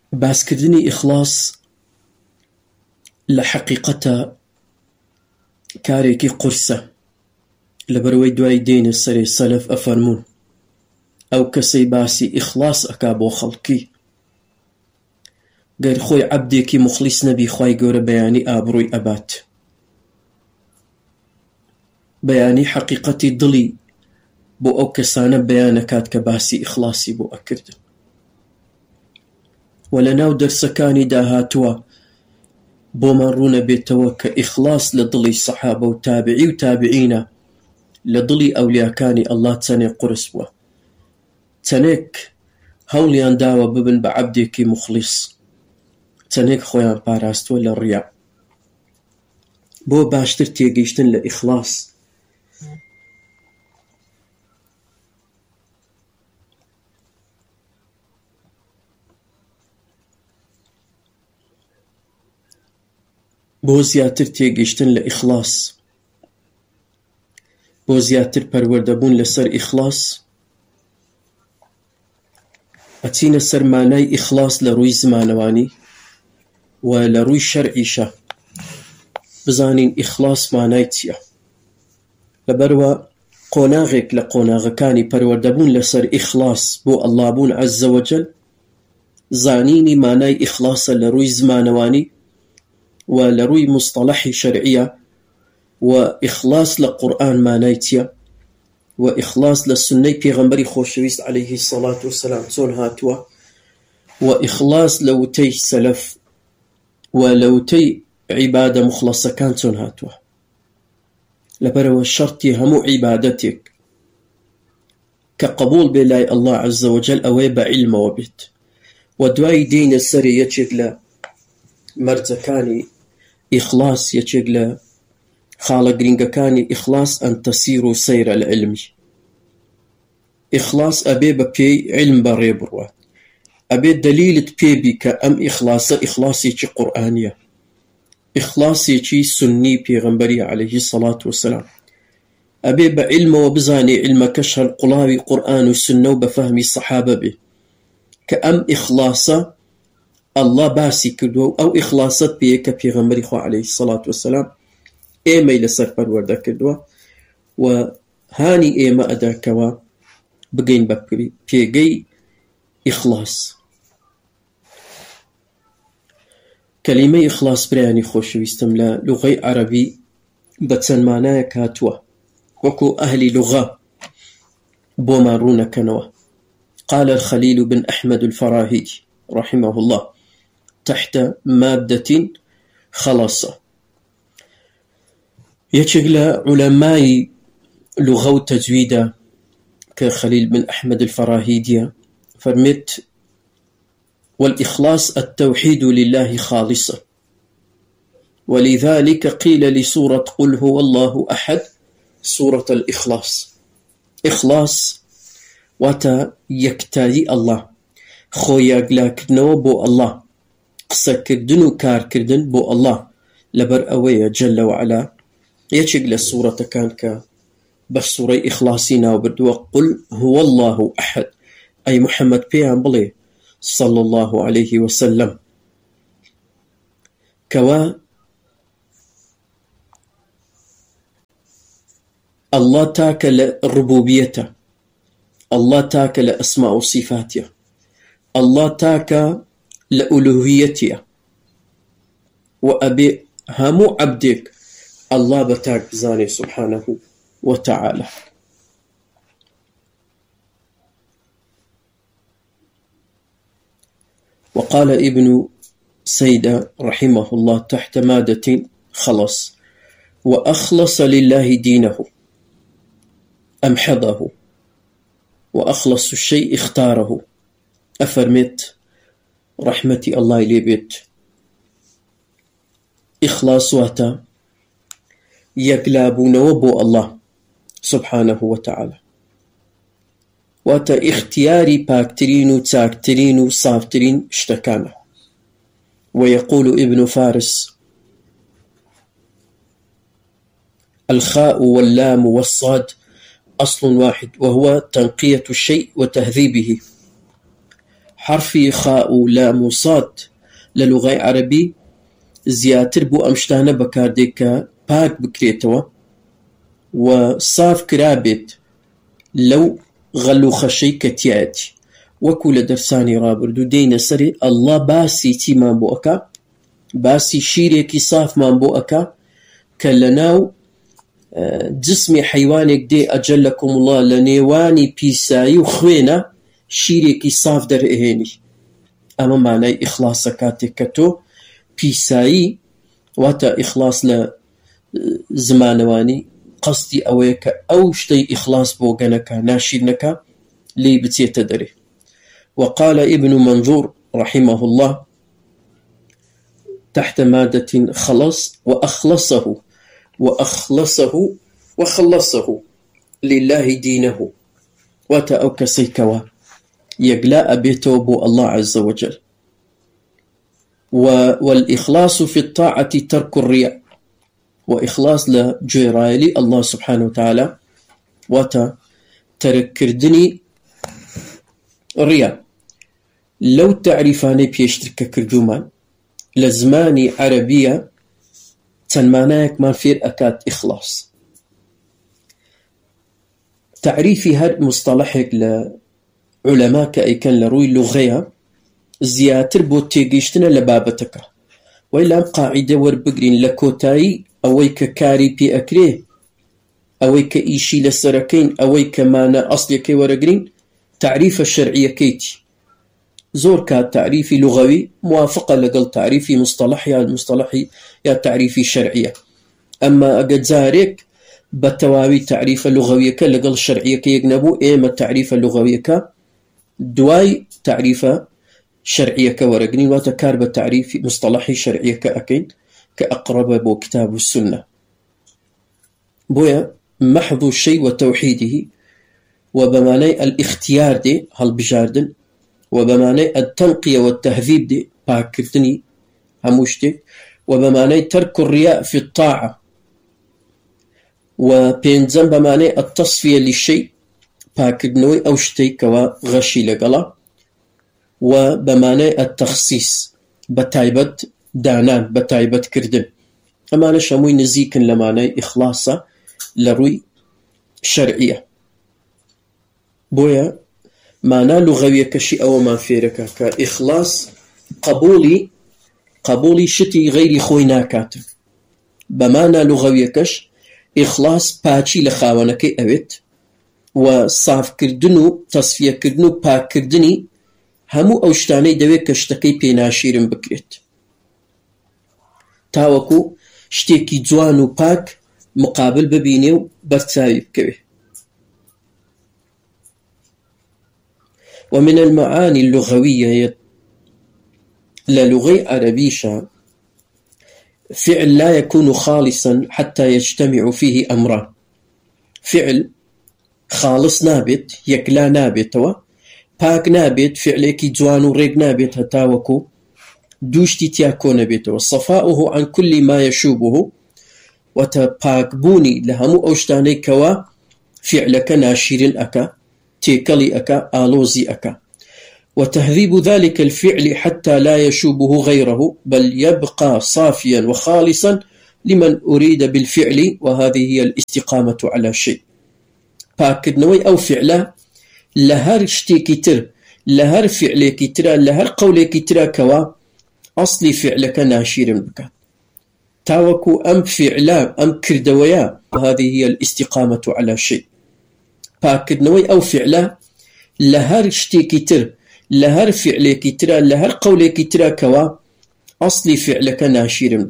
باسکردنی ئیخلاس لە حەقیقەتە کارێکی قورسە، لەبەرەوەی دوای دێنە سەرێ سەلەف ئەفەرموون ئەو کەسەی باسی ئیخلاس ئەکا بۆ خەڵکی گەر خۆی عەبدێکی موخلیس نەبی خوای گەورە بەیانی ئابڕووی ئەبات، بەیانی حەقیقەتی دڵی بۆ ئەو کەسانە بەیان ئەکات کە باسی ئیخلاسی بۆ ئەکردن. و لەناو دەرسەکانی داهاتووە بۆمان ڕوونە بێتەوە کە ئیخلاس لە دڵی سەحابە و تابعی و تابعینە لە دڵی ئەولیاکانی ئەڵڵا چەندێک قورس بووە، چەندێک هەوڵیان داوە ببن بە عەبدێکی موخلیس، چەندێک خۆیان پاراستووە لە ڕیا. بۆ باشتر تێگەیشتن لە ئیخلاس بۆ زیاتر تێگەیشتن لە ئیخلاس، بۆ زیاتر پەروەردەبوون لەسەر ئیخلاس ئەچینە سەر مانای ئیخلاس لە ڕووی زمانەوانی و لە ڕووی شەرعیشە. بزانین ئیخلاس مانای چییە. لەبەرەوە قۆناغێک لە قۆناغەکانی پەروەردەبوون لەسەر ئیخلاس بۆ ئەڵڵابوون عەزە وەجەل زانینی مانای ئیخلاسە لە ڕووی زمانەوانی و لە ڕووی مستەڵەحی شەرعیە، و ئیخلاس لە قورئان مانای چییە، و ئیخلاس لە سوننەی پێغەمبەری خۆشەویست عەلەیهی سەڵات وسەلام چۆن هاتووە، و ئیخلاس لە وتەی سەلەف و لە وتەی عیبادە مخلەسەکان چۆن هاتووە. لەبەرەوە شەرتی هەموو عیبادەتێک کە قبوڵ بێ لای ئەڵڵا عەزە وەجەل ئەوەیە بە عیلمەوە بێت، و دوای دێینە سەرێ یەکێک لە مەرجەکانی ئیخلاس، یەکێک لە خاڵە گرنگەکانی ئیخلاس ئەن تەسیروا سەیرە العلمی. ئیخلاس ئەبێ بە پێی عیلم بەڕێ بڕوات، ئەبێ دەلیلت پێبی کە ئەم ئیخلاسە ئیخلاسێکی قورئانیە، ئیخلاسێکی سوننی پێغەمبەری عەلەیهی سەڵات وسەلام، ئەبێ بە عیلمەوە بزانێ عیلمەکەش هەڵقوڵاوی قورئان و سوننە و بە فەهمی سەحابە بێ کە ئەم ئیخلاسە ئەڵڵا باسی کردووە و ئەو ئیخلاسەت پێیە کە پێغەمبەری خوا عەلەیهی سەڵات وسەلام ئێمەی لەسەر پەروەردە کردووە، و هانی ئێمە ئەداکەوە بگەین بە پێگەی ئیخلاس. کەلیمەی ئیخلاس برایانی خۆشەویستم لە لوغەی عەرەبی بە چەند مانایەک هاتووە، وەکو ئەهلی لوغە بۆمان ڕوونەکەنەوە. قال الخليل بن أحمد الفراهيدي رحمه الله تحت مادة خلاصة. یەکێک لە عولەمای لوغە و تەجویدە کە خەلیل بن ئەحمەد الفەراهیدیە فەرمێت والإخلاص التوحيد لله خالصا، ولذلك قيل لسورة قل هو الله أحد سورة الإخلاص. إخلاص واتا يكتادي الله، خو ياقلاكدنەوە بۆ الله، قسەکردن و کارکردن بۆ الله، لەبەر ئەوەیە جەلە وعەلا یەکێک لە سوورەتەکان کە بە سوورەی ئیخلاسی ناوبردووە قل هو الله أحد، ئەی محەممەد پێیان بڵێ صلى الله عليه وسلم کەوا الله تاکە لە ڕبوبیەتە، الله تاکە لە ئەسماء و صفاتیە، الله تاکە لە ئولوهیەتیە، و ئەبێ هەموو عەبدێک الله بتاك بزاني سبحانه وتعالى. وقال ابن سيدة رحمه الله تحت مادة خلص وأخلص لله دينه أمحضه وأخلص الشيء اختاره. أفرمت رحمتي الله إلي بيت إخلاص واتا يقلابونەوە بۆ الله سبحانه وتعالى، واتە اختیاری پاکترین و چاکترین و صافترین شتەکانە. ويقول ابن فارس الخاء واللام والصاد أصل واحد وهو تنقية الشيء وتهذيبه، حرفی خاء و لام و صاد للغة عربي زياتر بو أمشتانە بەکاردێت کە پاک بکرێتەوە و صاف کرابێت لەو غەل و خەشەی کە تایەتی. وەکو لە دەرسانی ڕابردوو دێینە سەری ئەڵڵا باسی چیمان بۆ ئەکا؟ باسی شیرێکی صافمان بۆ ئەکا کە لەناو جسمی حەیوانێک دێ ئەجەلەکم وڵڵا لە نێوانی پیسایی و خوێنە شیرێکی صاف دەرئێنی. ئەمە مانای ئیخلاسە کاتێک کە تۆ پیسایی واتە ئیخلاس لە زمانەوانی قەستی ئەوەیە کە ئەو شتەی ئیخلاس بۆ گەنەکە ناشیر نەکە لێی بچێتە دەرێ. وقال ابن منظور رحمه الله تحت مادة خلص وخلصه لله دينه واتا أو كسيكوا يقلاء بيته بو الله عز وجل. والإخلاص في الطاعة ترك الرياء وإخلاص لجيرايلي الله سبحانه وتعالى واتا ترك كردني الرياء. لو تعرفاني بيشترك كردومان لزماني عربية تنماناك ما فير أكاد إخلاص. تعريفي هاد مصطلحك لعلماء كأي كان لروي اللغية زياتر بو تيجيشتنا لبابتك وإلا قاعدة وربقرين لكوتاي أويك كاري بي أكريه أويك إيشي لسركين أويك مانا أصلي كي ورقرين تعريف الشرعية كيتي زور كات تعريفي لغوي موافقة لقل تعريفي مصطلحي يا تعريفي شرعية. أما أقد زارك بتواوي تعريف اللغوية لقل الشرعية كي يجنبو إيما التعريف اللغوية دواي تعريف شرعية ورقني وتكار بتعريف مصطلحي شرعية كأكيد كأقرب بو كتاب السنة بويا محض الشيء وتوحيده وبمعنى الاختيار دي هالبجاردن وبمعنى التنقية والتهذيب دي باكرتني هموشتي وبمعنى ترك الرياء في الطاعة وبينزم بمعنى التصفية للشيء باكرتنوي أو شتي كوا غشي لقلا وبمعنى التخصيص بتايبت دانان بتايبت كردن. أما شموي نزيك لمعنى إخلاصة لروي شرعية بويا معنى لغوية كشي أو ما فيرك كإخلاص قبولي شتي غير خوينا كاتب بمعنى لغوية كش إخلاص باتشي لخاونك أبت وصاف كردنو تصفية كردنو باك كردني همو أوشتاني دوي كشتكي بيناشيرن بكريت تاوكو شتيكي جوانو باك مقابل ببينيو برتساوي بكوي. ومن المعاني اللغوية للغة عربية فعل لا يكون خالصا حتى يجتمع فيه أمران. فعل خالص نابت يكلا نابت باك نابت فعلك جوان ريق نابت هتاوكو دوشتي تياكو نابت وصفاؤه عن كل ما يشوبه وتباك بوني لهمو أوشتاني كوا فعلك ناشر أكا تيكلي أكا آلوزي أكا وتهذيب ذلك الفعل حتى لا يشوبه غيره بل يبقى صافيا وخالصا لمن أريد بالفعل وهذه هي الاستقامة على شيء. باكد نوي أو فعله لهر شتي كتر لهر فعل كتر لهر قول كتر كوا أصلي فعلك ناشير بك تاوكو أم فعلا أم كردويا وهذه هي الاستقامة على شيء. باكد نوي أو فعله لهر شتي كتر لهر فعل كتر لهر قول كتر كوا أصلي فعلك ناشير